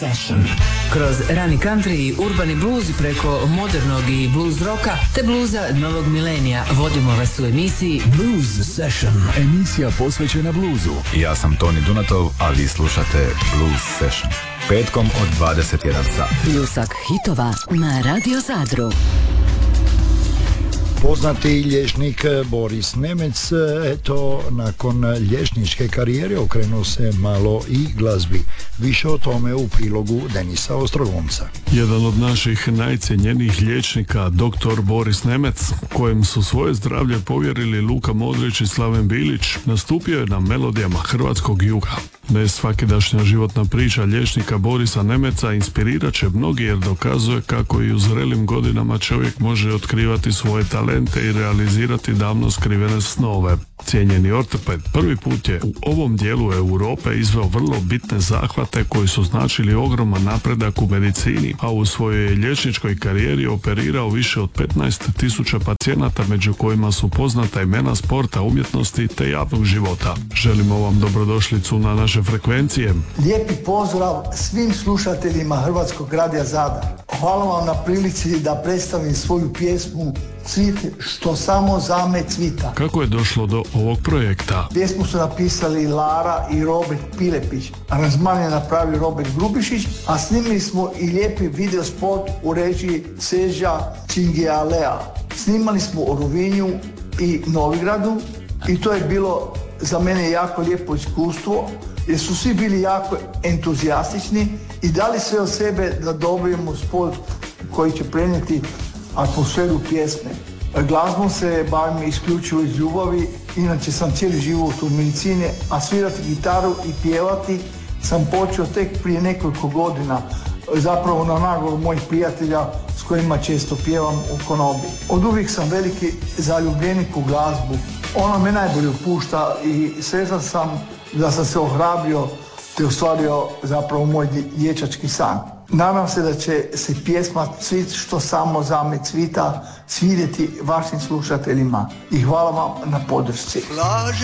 Kroz rani country i urbani blues preko modernog i blues roka te bluza novog milenija vodimo vas u emisiji Blues Session, emisija posvećena bluzu. Ja sam Toni Dunatov, a vi slušate Blues Session. Petkom od 21 sat. Pljusak hitova na Radio Zadru. Poznati liječnik Boris Nemec, eto, nakon liječničke karijere okrenuo se malo i glazbi. Više o tome u prilogu Denisa Ostrogonca. Jedan od naših najcijenjenijih liječnika, dr. Boris Nemec, kojem su svoje zdravlje povjerili Luka Modrić i Slaven Bilić, nastupio je na melodijama hrvatskog juga. Nesvakidašnja životna priča liječnika Borisa Nemeca inspirirat će mnogi jer dokazuje kako i u zrelim godinama čovjek može otkrivati svoje talente i realizirati davno skrivene snove. Cijenjeni ortoped prvi put je u ovom dijelu Europe izveo vrlo bitne zahvate koji su značili ogroman napredak u medicini, a u svojoj liječničkoj karijeri operirao više od 15.000 pacijenata, među kojima su poznata imena sporta, umjetnosti te javnog života. Želimo vam dobrodošlicu na naše frekvencije. Lijepi pozdrav svim slušateljima Hrvatskog radija Zadar. Hvala vam na prilici da predstavim svoju pjesmu Cvit što samo zame cvita. Kako je došlo do ovog projekta? Pjesmu su napisali Lara i Robert Pilepić. Aranžman je napravio Robert Grubišić, a snimili smo i lijepi video spot u režiji Seža Čingialea. Snimali smo u Rovinju i Novigradu i to je bilo za mene jako lijepo iskustvo jer su svi bili jako entuzijastični i dali sve od sebe da dobijemo spot koji će prenijeti atmosferu pjesme. Glazbom se bavim isključivo iz ljubavi, inače sam cijeli život u medicini, a svirati gitaru i pjevati sam počeo tek prije nekoliko godina, zapravo na nagovor mojih prijatelja s kojima često pjevam u konobi. Od uvijek sam veliki zaljubljenik u glazbu, ona me najbolje upušta i sretan sam da sam se ohrabrio te ostvario zapravo moj dječački san. Nadam se da će se pjesma Cvit što samo zame cvita svidjeti vašim slušateljima i hvala vam na podršci.